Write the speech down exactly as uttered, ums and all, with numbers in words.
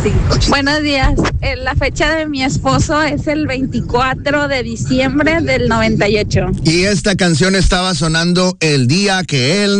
cinco. Buenos días. Eh, La fecha de mi esposo es el veinticuatro de diciembre del noventa y ocho. Y esta canción estaba sonando el día que él